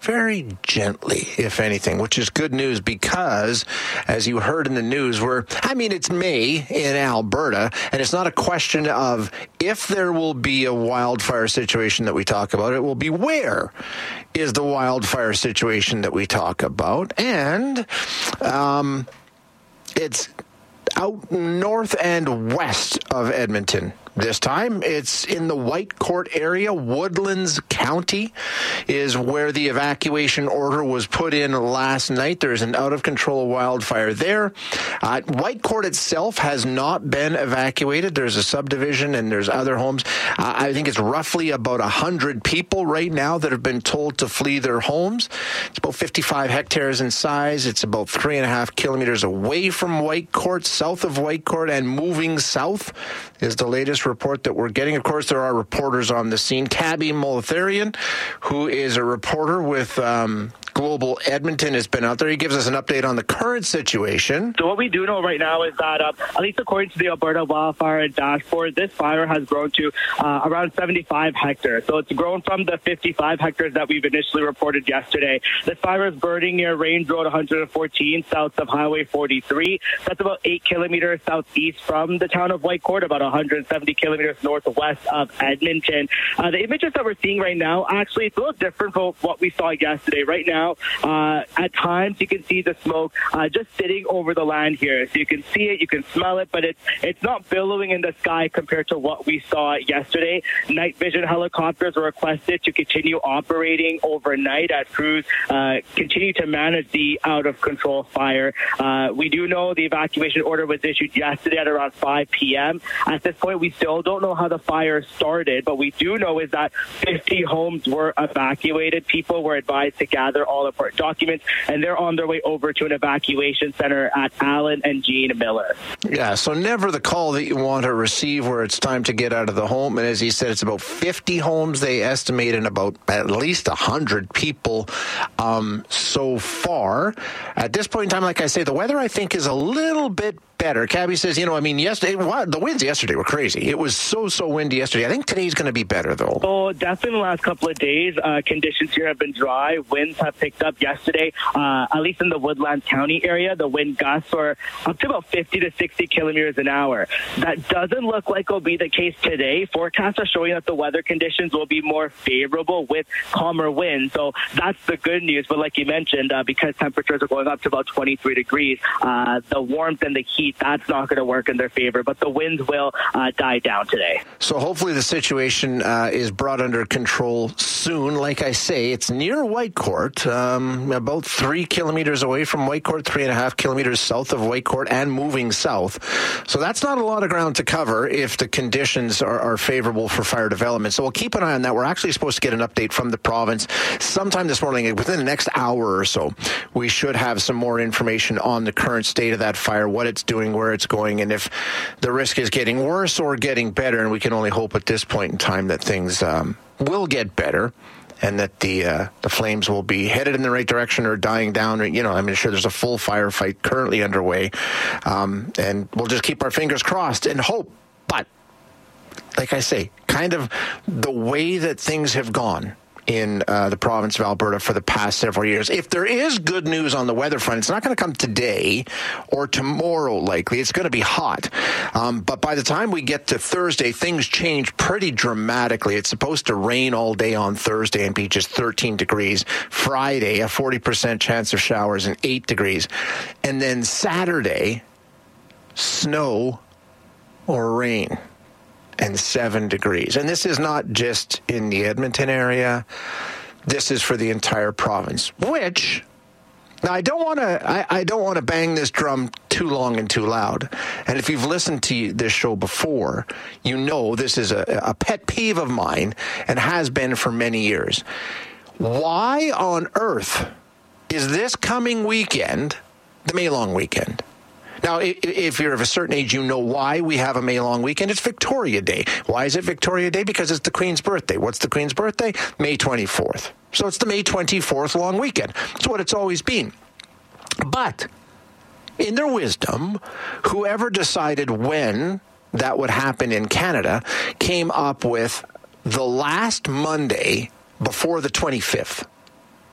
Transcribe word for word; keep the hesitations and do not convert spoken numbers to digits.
very gently, if anything, which is good news because, as you heard in the news, we're, I mean, it's May in Alberta, and it's not a question of if there will be a wildfire situation that we talk about. It will be where is the wildfire situation that we talk about. And um, it's out north and west of Edmonton. This time, it's in the Whitecourt area. Woodlands County is where the evacuation order was put in last night. There's an out-of-control wildfire there. Uh, Whitecourt itself has not been evacuated. There's a subdivision and there's other homes. Uh, I think it's roughly about one hundred people right now that have been told to flee their homes. It's about fifty-five hectares in size. It's about three and a half kilometers away from Whitecourt, south of Whitecourt, and moving south is the latest report that we're getting. Of course, there are reporters on the scene. Cabby Molotharian, who is a reporter with um, Global Edmonton, has been out there. He gives us an update on the current situation. So what we do know right now is that, uh, at least according to the Alberta Wildfire Dashboard, this fire has grown to uh, around seventy-five hectares. So it's grown from the fifty-five hectares that we've initially reported yesterday. This fire is burning near Range Road one hundred fourteen, south of Highway forty-three. That's about eight kilometers southeast from the town of Whitecourt, about one hundred seventy kilometers northwest of Edmonton. Uh, the images that we're seeing right now, actually, it's a little different from what we saw yesterday. Right now, uh, at times, you can see the smoke uh, just sitting over the land here. So you can see it, you can smell it, but it's, it's not billowing in the sky compared to what we saw yesterday. Night vision helicopters were requested to continue operating overnight as crews uh, continue to manage the out-of-control fire. Uh, we do know the evacuation order was issued yesterday at around five p.m. At this point, we still don't know how the fire started, but we do know is that fifty homes were evacuated. People were advised to gather all important documents, and they're on their way over to an evacuation center at Allen and Jean Miller. Yeah, so never the call that you want to receive where it's time to get out of the home. And as he said, it's about fifty homes they estimate, and about at least one hundred people um, so far. At this point in time, like I say, the weather, I think, is a little bit better. Cabby says, you know, I mean, yesterday, well, the winds yesterday were crazy. It was so, so windy yesterday. I think today's going to be better, though. Oh, definitely in the last couple of days, uh, conditions here have been dry. Winds have picked up yesterday, uh, at least in the Woodlands County area. The wind gusts were up to about fifty to sixty kilometers an hour. That doesn't look like will be the case today. Forecasts are showing that the weather conditions will be more favorable with calmer winds. So that's the good news. But like you mentioned, uh, because temperatures are going up to about twenty-three degrees, uh, the warmth and the heat, that's not going to work in their favor, but the winds will uh, die down today. So hopefully the situation uh, is brought under control soon. Like I say, it's near Whitecourt, um, about three kilometers away from Whitecourt, three and a half kilometers south of Whitecourt, and moving south. So that's not a lot of ground to cover if the conditions are, are favorable for fire development. So we'll keep an eye on that. We're actually supposed to get an update from the province sometime this morning. Within the next hour or so, we should have some more information on the current state of that fire, what it's doing, where it's going, and if the risk is getting worse or getting better. And we can only hope at this point in time that things um, will get better, and that the uh, the flames will be headed in the right direction or dying down. You know, I'm sure there's a full firefight currently underway, um, and we'll just keep our fingers crossed and hope. But like I say, kind of the way that things have gone in uh, the province of Alberta for the past several years. If there is good news on the weather front, it's not going to come today or tomorrow likely. It's going to be hot. Um, but by the time we get to Thursday, things change pretty dramatically. It's supposed to rain all day on Thursday and be just thirteen degrees. Friday, a forty percent chance of showers and eight degrees. And then Saturday, snow or rain and seven degrees. And this is not just in the Edmonton area. This is for the entire province, which, now I don't want to I, I don't want to bang this drum too long and too loud. And if you've listened to this show before, you know this is a, a pet peeve of mine and has been for many years. Why on earth is this coming weekend the May long weekend? Now, if you're of a certain age, you know why we have a May long weekend. It's Victoria Day. Why is it Victoria Day? Because it's the Queen's birthday. What's the Queen's birthday? May twenty-fourth. So it's the May twenty-fourth long weekend. It's what it's always been. But in their wisdom, whoever decided when that would happen in Canada came up with the last Monday before the twenty-fifth.